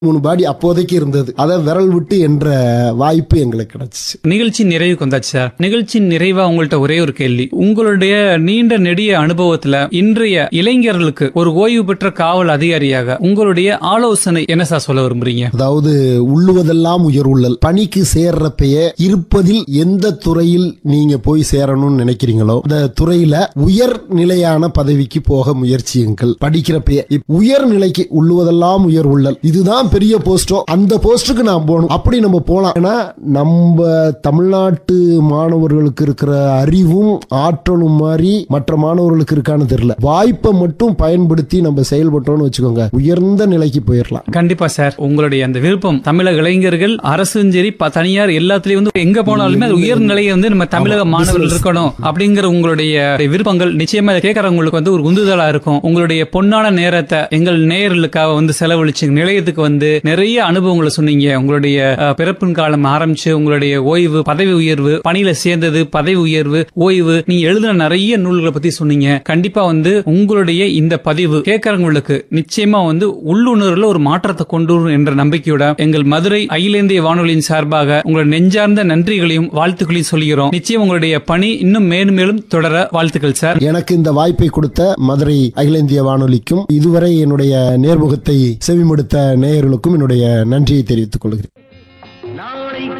3 பாடி அப்போதைக்கு இருந்தது. அதை விரல் விட்டு என்ற வாய்ப்பு எங்களுக்கு கிடைச்சிச்சு. நிகழ்ச்சி நிறைவுக்கு வந்தாச்சு சார். நிகழ்ச்சி நிறைவா உங்கள்ட்ட ஒரே ஒரு கேள்வி. உங்களுடைய நீண்ட நெடிய அனுபவத்துல இன்றைய இளைஞர்களுக்கு ஒரு ஓய்வு பெற்ற காவல் அதிகாரியாக உங்களுடைய ஆலோசனை என்ன சார் சொல்ல விரும்புறீங்க? அதாவது உள்ளுவதெல்லாம் உயர் உள்ளல். பணிக்கு சேர்றப்பயே இருப்பதில் எந்த துறையில் நீங்க போய் சேரணும்னு நினைக்கிறீங்களோ அந்த துறையில உயர் நிலையான பதவிக்கு போக முயற்சியுங்கள். படிக்கிறப்பயே உயர் நிலைக்கு உள்ளுவதெல்லாம் உயர் உள்ளல், இதுதான் பெரிய போஸ்டோ, அந்த போஸ்டுக்கு நான் போகணும். அப்படி நம்ம போலாம். ஏன்னா நம்ம தமிழ்நாட்டு மாணவர்களுக்கு இருக்கிற அறிவும் ஆற்றலும் மாதிரி மற்ற மாணவர்களுக்கு இருக்கான்னு தெரியல. வாய்ப்பை மட்டும் பயன்படுத்தி நம்ம செயல்பட்டோம்னு வச்சுக்கோங்க, உயர்ந்த நிலைக்கு போயிடலாம். கண்டிப்பா சார். உங்களுடைய அந்த விருப்பம் தமிழக இளைஞர்கள் அரசும் சரி தனியார் எல்லாத்துலயும் எங்க போனாலுமே அது உயர் நிலையை நம்ம தமிழக மாணவர்கள் இருக்கணும் அப்படிங்கிற உங்களுடைய விருப்பங்கள் நிச்சயமா கேட்கறவங்களுக்கு ஒரு உந்துதலா இருக்கும். உங்களுடைய பொன்னான நேரத்தை எங்கள் நேயர்களுக்காக செலவழிச்சு நிலையத்துக்கு நிறைய அனுபவங்களை சொன்னீங்க. உங்களுடைய பிறப்பின் காலம் ஆரம்பிச்சு உங்களுடைய ஓய்வு, பதவி உயர்வு, பணியில சேர்ந்தது, பதவி உயர்வு, ஓய்வு, நீங்க எழுதின நிறைய நூல்களை பத்தி சொன்னீங்க. கண்டிப்பா உங்களுடைய இந்த பதிவு கேட்கறவங்களுக்கு நிச்சயமா உள்ளுணர்வுல ஒரு மாற்றத்தை கொண்டு வரும் என்ற நம்பிக்கையோட எங்கள் மதுரை அகில இந்திய வானொலியின் சார்பாக உங்களுடைய நெஞ்சார்ந்த நன்றிகளையும் வாழ்த்துக்களையும் சொல்கிறோம். நிச்சயம் உங்களுடைய பணி இன்னும் மேலும் மேலும் தொடர வாழ்த்துக்கள் சார். எனக்கு இந்த வாய்ப்பை கொடுத்த மதுரை அகில இந்திய வானொலிக்கும் இதுவரை என்னுடைய நேர்முகத்தை செவிமடுத்த நேயர்களுக்கும் என்னுடைய நன்றியை தெரிவித்துக் கொள்கிறேன்.